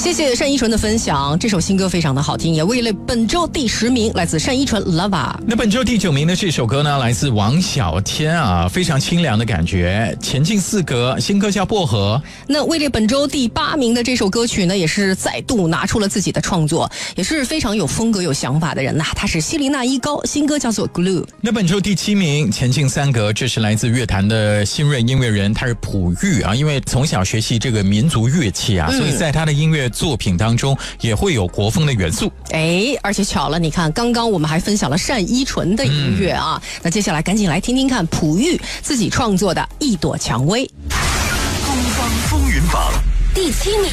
谢谢单依纯的分享，这首新歌非常的好听，也位列本周第10名，来自单依纯 Lava。 那本周第9名的这首歌呢，来自王小天啊，非常清凉的感觉，前进4格，新歌叫薄荷。 那位列本周第8名的这首歌曲呢，也是再度拿出了自己的创作，也是非常有风格有想法的人呐，他是希林娜依高，新歌叫做 Glue。 那本周第7名，前进3格，这是来自乐坛的新锐音乐人，他是普玉啊，因为从小学习这个民族乐器啊，所以在他的音乐作品当中也会有国风的元素。 而且巧了，你看刚刚我们还分享了单依纯的音乐啊，那接下来赶紧来听听看普玉自己创作的《一朵蔷薇》。 东方风云榜第7名。